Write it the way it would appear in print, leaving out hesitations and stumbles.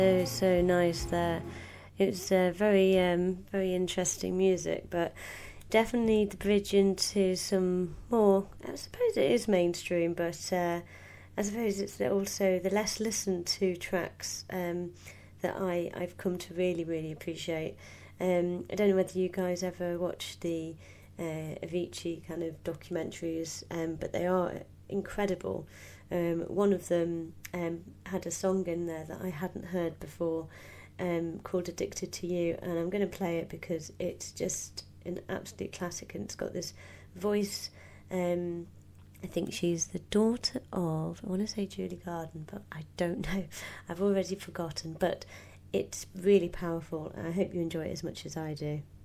So nice there. It's very interesting music, but definitely the bridge into some more. I suppose it is mainstream, but I suppose it's also the less listened to tracks that I've come to really appreciate. I don't know whether you guys ever watch the Avicii kind of documentaries, but they are incredible. One of them had a song in there that I hadn't heard before, called Addicted to You, and I'm going to play it because it's just an absolute classic, and it's got this voice. I think she's the daughter of, I want to say Julie Garden, but I don't know. I've already forgotten, but it's really powerful, and I hope you enjoy it as much as I do.